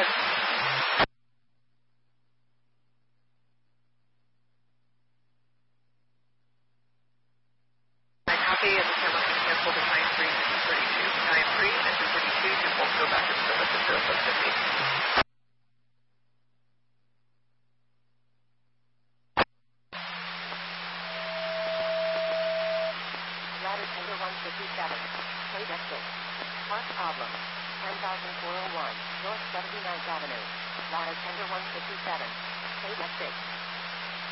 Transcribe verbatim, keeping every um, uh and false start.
ahead. I copy, and the camera can cancel the time three, two thirty-two. Time three, and two thirty-two, you both go back to service at zero seven fifty. Ladder tender one fifty-seven. Code exit. Part problem. ten thousand four oh one, North seventy-ninth Avenue. Ladder tender one fifty-seven. Code exit.